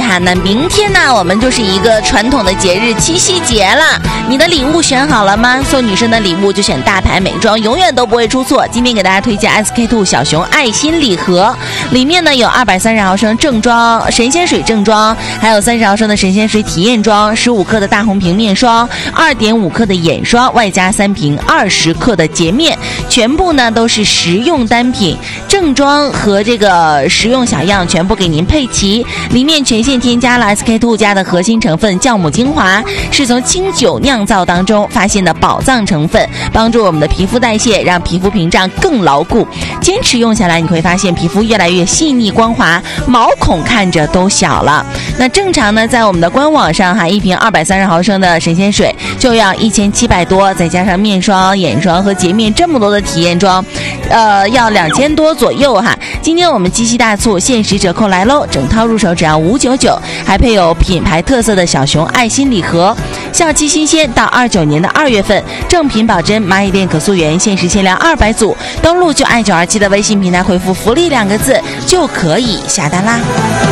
哈。那明天呢，我们就是一个传统的节日七夕节了。你的礼物选好了吗？送女生的礼物就选大牌美妆，永远都不会出错。今天给大家推荐 SK-II 小熊爱心礼盒，里面呢有230毫升正装神仙水正装，还有30毫升的神仙水体验装，15克的大红瓶面霜，2.5克的眼霜，外加3瓶20克的洁面，全部呢都是实用单品，正装和这个实用小样全部给您配齐。里面全线添加了 SK-II 家的核心成分酵母精华，是从清酒酿造当中发现的宝藏成分，帮助我们的皮肤代谢，让皮肤屏障更牢固。坚持用下来，你会发现皮肤越来越细腻光滑，毛孔看着都小了。那正常呢，在我们的官网上哈，一瓶230毫升的神仙水就要1700多，再加上面霜、眼霜和洁面这么多的体验装，要2000多左右哈。今天我们七夕大促限时折扣来喽，整套入手只要599，还配有品牌特色的小熊爱心礼盒。效期新鲜到29年的2月份，正品保真蚂蚁店可溯源，限时限量200组，登录就爱927的微信平台回复福利2个字就可以下单啦。